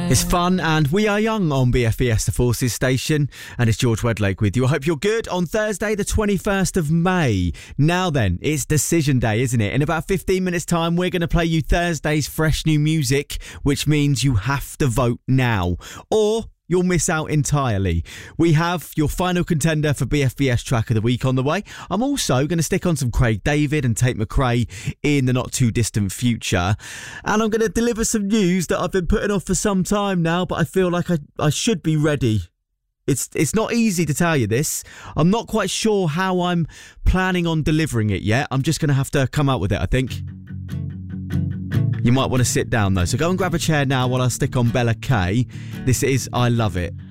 It's fun and we are young on BFBS, the Forces station, and it's George Wedlake with you. I hope you're good on Thursday the 21st of May. Now then, it's decision day, isn't it? In about 15 minutes time, we're going to play you Thursday's fresh new music, which means you have to vote now, or you'll miss out entirely. We have your final contender for BFBS Track of the Week on the way. I'm also going to stick on some Craig David and Tate McRae in the not too distant future. And I'm going to deliver some news that I've been putting off for some time now, but I feel like I should be ready. It's not easy to tell you this. I'm not quite sure how I'm planning on delivering it yet. I'm just going to have to come out with it, I think. You might want to sit down though, so go and grab a chair now while I stick on Bella K. This is I Love It.